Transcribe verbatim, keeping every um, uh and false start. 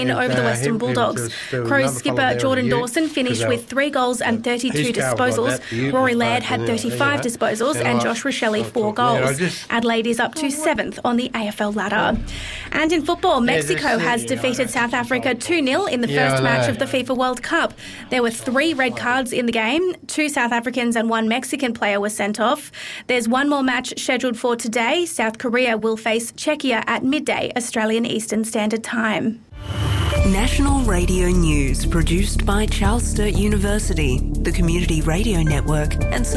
win over the Western him- him Bulldogs. to- to Crows another skipper fella there Jordan with you, Dawson finished 'cause, uh, with three goals and thirty-two he's cowed disposals. like that. You Rory just Laird like had to, thirty-five you know, disposals and and I- Josh Rochelle I- four yeah, I goals. just- Adelaide is up to seventh on the A F L ladder. And in football, Mexico that's it, has you know, defeated that's- South Africa two nil in the Yeah, first I match know. of the FIFA World Cup. There were three red cards in the game. Two South Africans and one Mexican player were sent off. There's one more match scheduled for today. South Korea will face Czechia at midday Australian Eastern Standard Time. National Radio News produced by Charles Sturt University, the Community Radio Network, and